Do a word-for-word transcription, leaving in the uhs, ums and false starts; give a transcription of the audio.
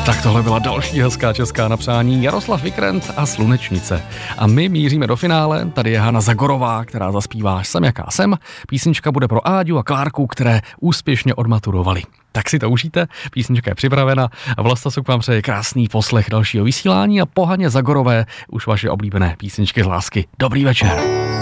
Tak tohle byla další hezká česká napřání, Jaroslav Vikrent a Slunečnice. A my míříme do finále, tady je Hana Zagorová, která zaspívá Jsem jaká jsem. Písnička bude pro Áďu a Klárku, které úspěšně odmaturovali. Tak si to užijte, písnička je připravena a Vlastasuk vám přeje krásný poslech dalšího vysílání a po Haně Zagorové už vaše oblíbené písničky z lásky. Dobrý večer.